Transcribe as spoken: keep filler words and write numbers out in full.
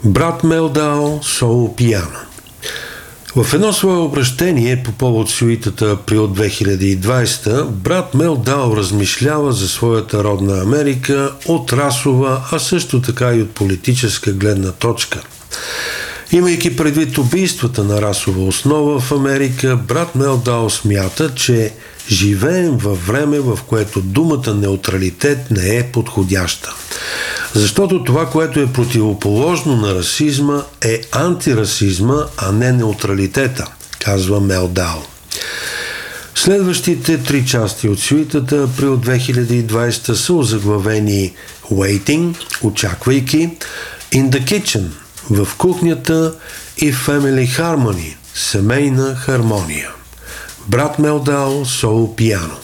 Брат Мелдао, соло пиано. В едно свое обращение по повод сюитата Април две хиляди и двадесета, брат Мелдао размишлява за своята родна Америка от расова, а също така и от политическа гледна точка. Имайки предвид убийствата на расова основа в Америка, брат Мелдао смята, че живеем във време, в което думата неутралитет не е подходяща. Защото това, което е противоположно на расизма, е антирасизма, а не неутралитета, казва Мелдао. Следващите три части от сюитата Април две хиляди и двадесета са озаглавени Waiting, очаквайки, In the Kitchen, в кухнята и Family Harmony, семейна хармония. Брат Мелдао, соло пиано.